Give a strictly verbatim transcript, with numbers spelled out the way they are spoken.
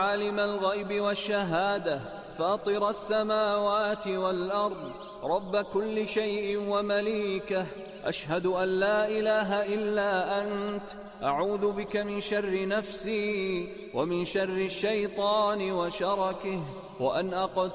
عالم الغيب والشهادة فاطر السماوات والأرض رب كل شيء ومليكه، أشهد أن لا إله إلا أنت، أعوذ بك من شر نفسي ومن شر الشيطان وشركه، وأن أقتل